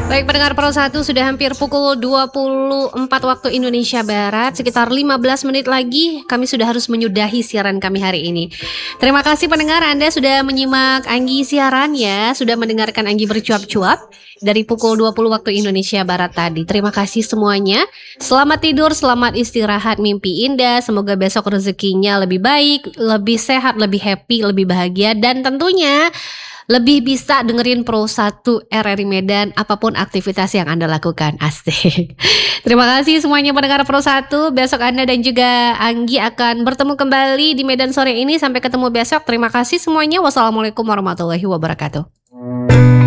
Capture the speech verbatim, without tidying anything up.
Baik pendengar Pro satu, sudah hampir pukul dua puluh empat waktu Indonesia Barat. Sekitar lima belas menit lagi kami sudah harus menyudahi siaran kami hari ini. Terima kasih pendengar, Anda sudah menyimak Anggi siaran ya, sudah mendengarkan Anggi bercuap-cuap dari pukul dua puluh waktu Indonesia Barat tadi. Terima kasih semuanya. Selamat tidur, selamat istirahat, mimpi indah. Semoga besok rezekinya lebih baik, lebih sehat, lebih happy, lebih bahagia, dan tentunya lebih bisa dengerin Pro satu R R I Medan apapun aktivitas yang Anda lakukan. Asik. Terima kasih semuanya pendengar Pro satu. Besok Anda dan juga Anggi akan bertemu kembali di Medan sore ini. Sampai ketemu besok. Terima kasih semuanya. Wassalamualaikum warahmatullahi wabarakatuh.